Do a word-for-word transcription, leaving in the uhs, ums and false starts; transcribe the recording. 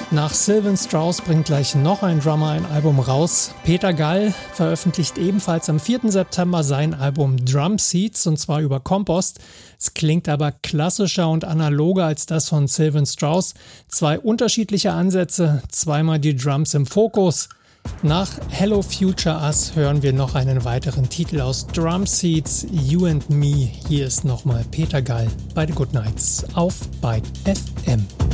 Nach Sylvan Strauss bringt gleich noch ein Drummer ein Album raus. Peter Gall veröffentlicht ebenfalls am vierten September sein Album Drum Seeds, und zwar über Compost. Es klingt aber klassischer und analoger als das von Sylvan Strauss. Zwei unterschiedliche Ansätze, zweimal die Drums im Fokus. Nach Hello Future Us hören wir noch einen weiteren Titel aus Drum Seeds, You and Me. Hier ist nochmal Peter Gall bei The Good Nights auf Byte F M.